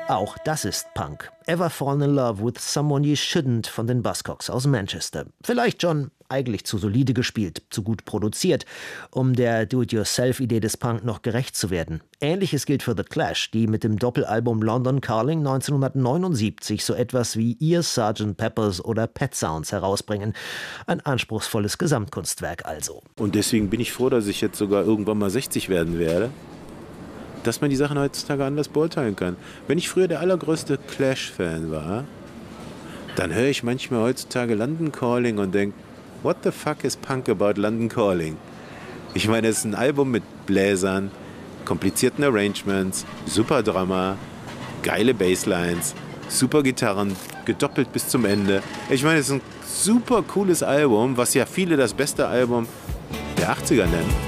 Auch das ist Punk. Ever Fallen in Love with Someone You Shouldn't von den Buzzcocks aus Manchester. Vielleicht schon eigentlich zu solide gespielt, zu gut produziert, um der Do-it-yourself-Idee des Punk noch gerecht zu werden. Ähnliches gilt für The Clash, die mit dem Doppelalbum London Calling 1979 so etwas wie ihr Sgt. Peppers oder Pet Sounds herausbringen. Ein anspruchsvolles Gesamtkunstwerk also. Und deswegen bin ich froh, dass ich jetzt sogar irgendwann mal 60 werden werde, dass man die Sachen heutzutage anders beurteilen kann. Wenn ich früher der allergrößte Clash-Fan war, dann höre ich manchmal heutzutage London Calling und denke, what the fuck is Punk about London Calling? Ich meine, es ist ein Album mit Bläsern, komplizierten Arrangements, super Drama, geile Basslines, super Gitarren, gedoppelt bis zum Ende. Ich meine, es ist ein super cooles Album, was ja viele das beste Album der 80er nennen.